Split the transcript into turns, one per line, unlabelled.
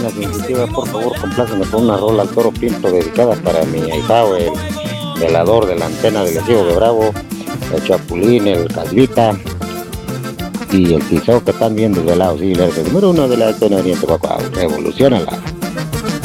La definitiva, por favor, compláceme con una rola al Toro Pinto dedicada para mi ahijado, el velador de la antena del Ejido de Bravo, el Chapulín, el Calvita y el Tizó que están bien desvelados. Sí, el número uno de la zona oriente, Guacuao, revolucionala.